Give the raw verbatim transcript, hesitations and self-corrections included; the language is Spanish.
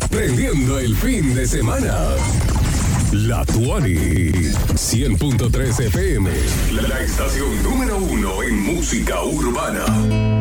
prendiendo el fin de semana. La Tuani, cien punto tres F M, la estación número uno en música urbana.